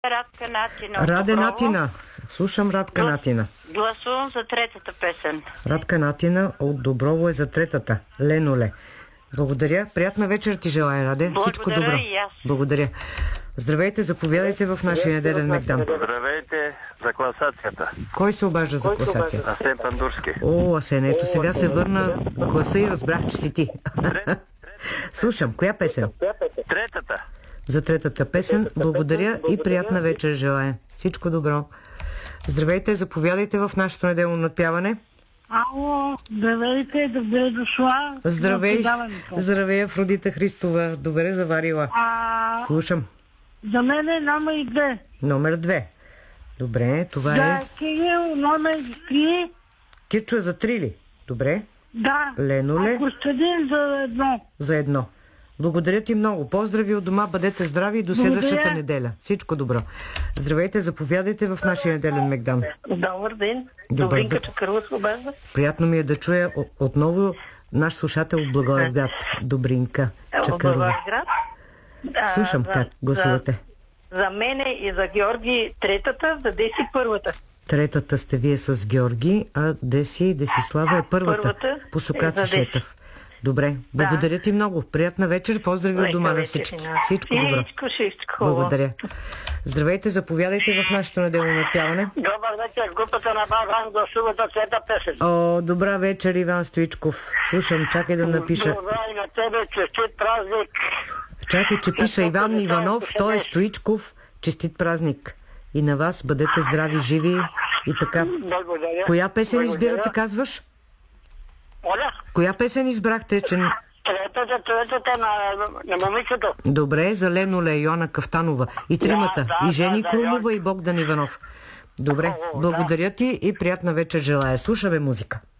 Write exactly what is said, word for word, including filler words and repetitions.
Радка Натина. Раде Натина. Слушам Радка Натина. Гласувам за третата песен. Радка Натина от Доброво е за третата. Леноле. Благодаря. Приятна вечер ти желая, Раде. Благодаря. Всичко добро. И аз. Благодаря. Здравейте, заповядайте в нашия неделен Мегдан. Здравейте за класацията. Кой се обажда за класация? Асен Пандурски. О, Асен, ето сега се върна гласа и разбрах, че си ти. Слушам, коя песен? Третата. За третата песен. Благодаря и приятна вечер желая. Всичко добро. Здравейте, заповядайте в нашето неделно надпяване. Ало, здравейте, добре дошла. Здравей, здравей, Афродита Христова. Добре заварила. А, Слушам. за мен е номер две. Номер две. Добре, това Да, е... Кирил, номер три. Кирчо е за три ли? Добре. Да. Леноле А Костадин за едно. за едно. Благодаря ти много. Поздрави от дома, бъдете здрави и до следващата Благодаря. неделя. Всичко добро. Здравейте, заповядайте в нашия неделен Мегдан. Добър ден. Добър Добринка ден. Чакърва се обажда. Приятно ми е да чуя о- отново наш слушател от Благоевград. Добринка От Чакърова. Благоевград. Да, Слушам за- как гласувате. За, за мене и за Георги третата, за Деси първата. Третата сте вие с Георги, а Деси, Десислава е първата. Първата По е Сократ за Деси. Шетев. Добре, благодаря ти много. Приятна вечер, поздрави от Лека дома на вечер всички. и на- Всичко добро. Всичко, всичко хубаво. Благодаря. Здравейте, заповядайте в нашето неделно надпяване. Добър вечер, групата на Балган гласува за трета песен. О, добра вечер, Иван Стоичков. Слушам, чакай да напиша. Добра и на тебе, честит празник. Чакай, че пиша Иван Иванов, той е Стоичков. Честит празник. И на вас бъдете здрави, живи и така. Благодаря. Коя песен Благодаря. избирате, казваш? Оля, Коя песен избрахте, че... третата, третата на, на момичето. Добре, за Леноле, Йоана Кафтанова. И тримата. Да, да, И Жени да, да, Крумова Йон. и Богдан Иванов. Добре, О, о, благодаря ти и приятна вечер желая. Слушаме музика.